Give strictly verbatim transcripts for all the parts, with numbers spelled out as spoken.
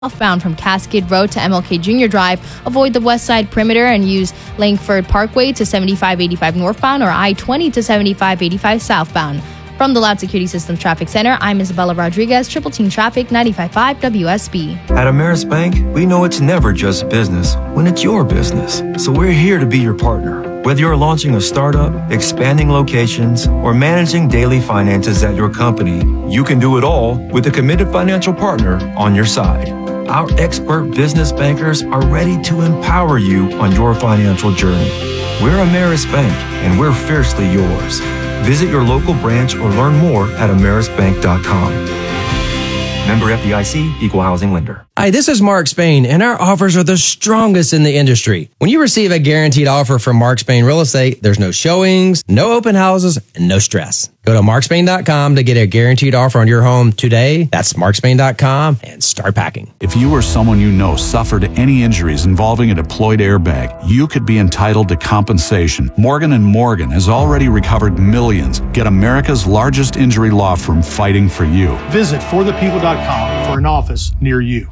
Southbound from Cascade Road to M L K Junior Drive, avoid the west side perimeter and use Langford Parkway to seventy-five eighty-five northbound or I twenty to seventy-five eighty-five southbound. From the Loud Security Systems Traffic Center, I'm Isabella Rodriguez, Triple Team Traffic, ninety-five point five W S B. At Ameris Bank, we know it's never just business when it's your business. So we're here to be your partner. Whether you're launching a startup, expanding locations, or managing daily finances at your company, you can do it all with a committed financial partner on your side. Our expert business bankers are ready to empower you on your financial journey. We're Ameris Bank, and we're fiercely yours. Visit your local branch or learn more at ameris bank dot com. Member F D I C, Equal Housing Lender. Hi, this is Mark Spain, and our offers are the strongest in the industry. When you receive a guaranteed offer from Mark Spain Real Estate, there's no showings, no open houses, and no stress. Go to mark spain dot com to get a guaranteed offer on your home today. That's mark spain dot com and start packing. If you or someone you know suffered any injuries involving a deployed airbag, you could be entitled to compensation. Morgan and Morgan has already recovered millions. Get America's largest injury law firm fighting for you. Visit for the people dot com for an office near you.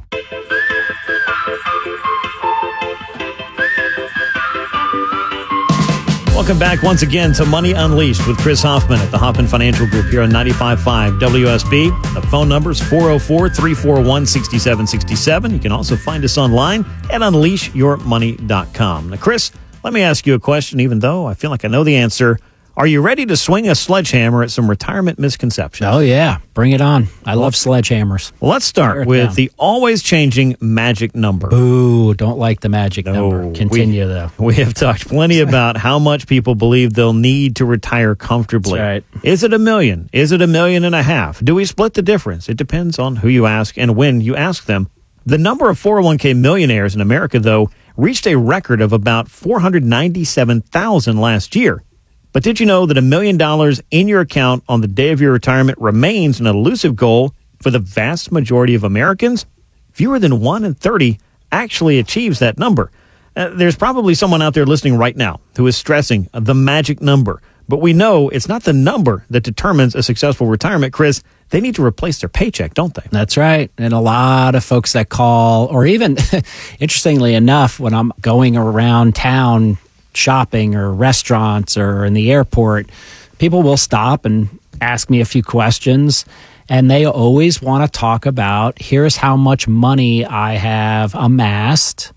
Welcome back once again to Money Unleashed with Chris Hoffman at the Hoffman Financial Group here on ninety-five point five W S B. The phone number is four oh four, three four one, six seven six seven. You can also find us online at unleash your money dot com. Now, Chris, let me ask you a question, even though I feel like I know the answer. Are you ready to swing a sledgehammer at some retirement misconceptions? Oh, yeah. Bring it on. I love sledgehammers. Well, let's start with down. the always changing magic number. Ooh, don't like the magic no, number. Continue, we, though. We have talked plenty about how much people believe they'll need to retire comfortably. That's right. Is it a million? Is it a million and a half? Do we split the difference? It depends on who you ask and when you ask them. The number of four oh one k millionaires in America, though, reached a record of about four hundred ninety-seven thousand last year. But did you know that a million dollars in your account on the day of your retirement remains an elusive goal for the vast majority of Americans? Fewer than one in thirty actually achieves that number. Uh, there's probably someone out there listening right now who is stressing the magic number. But we know it's not the number that determines a successful retirement, Chris. They need to replace their paycheck, don't they? That's right. And a lot of folks that call, or even, interestingly enough, when I'm going around town shopping or restaurants or in the airport, people will stop and ask me a few questions, and they always want to talk about, here's how much money I have amassed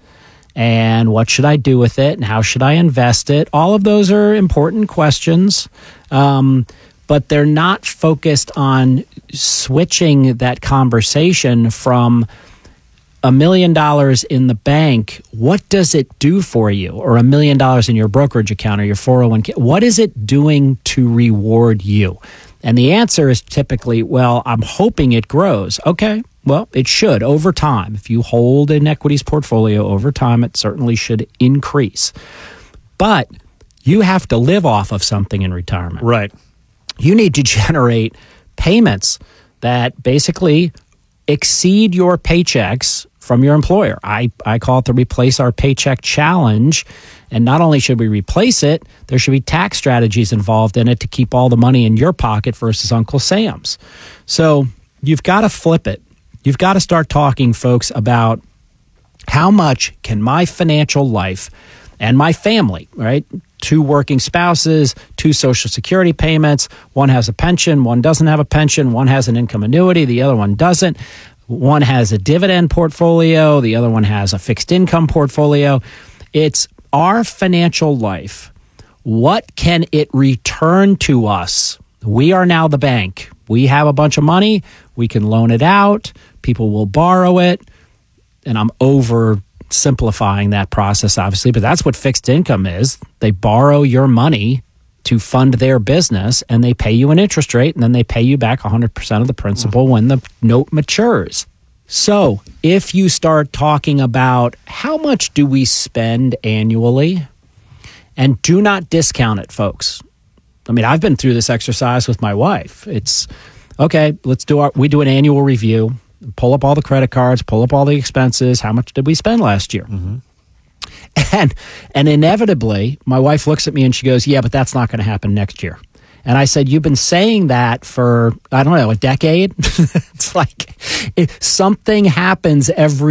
and what should I do with it and how should I invest it. All of those are important questions, um, but they're not focused on switching that conversation from a million dollars in the bank, what does it do for you? Or a million dollars in your brokerage account or your four oh one k, what is it doing to reward you? And the answer is typically, well, I'm hoping it grows. Okay, well, it should over time. If you hold an equities portfolio over time, it certainly should increase. But you have to live off of something in retirement. Right. You need to generate payments that basically exceed your paychecks from your employer. I, I call it the Replace Our Paycheck Challenge. And not only should we replace it, there should be tax strategies involved in it to keep all the money in your pocket versus Uncle Sam's. So you've got to flip it. You've got to start talking, folks, about how much can my financial life and my family, right? Two working spouses, two Social Security payments. One has a pension, one doesn't have a pension. One has an income annuity, the other one doesn't. One has a dividend portfolio, the other one has a fixed income portfolio. It's our financial life. What can it return to us? We are now the bank. We have a bunch of money. We can loan it out. People will borrow it. And I'm oversimplifying that process, obviously, but that's what fixed income is. They borrow your money to fund their business, and they pay you an interest rate, and then they pay you back one hundred percent of the principal when the note matures. So if you start talking about how much do we spend annually, and do not discount it, folks. I mean, I've been through this exercise with my wife. It's, okay, let's do our, we do an annual review, pull up all the credit cards, pull up all the expenses. How much did we spend last year? Mm-hmm. And and inevitably, my wife looks at me and she goes, yeah, but that's not going to happen next year. And I said, you've been saying that for, I don't know, a decade? It's like it, something happens every